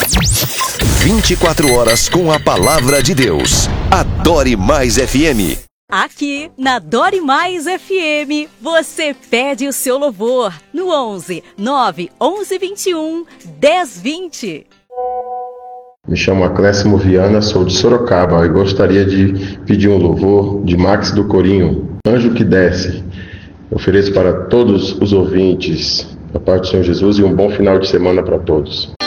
24 horas com a palavra de Deus. Adore Mais FM. Aqui na Adore Mais FM, você pede o seu louvor no 11 9 11 21 10 20. Me chamo Aclésimo Viana, sou de Sorocaba e gostaria de pedir um louvor de Max do Corinho, Anjo que Desce. Eu ofereço para todos os ouvintes, da parte do Senhor Jesus, e um bom final de semana para todos.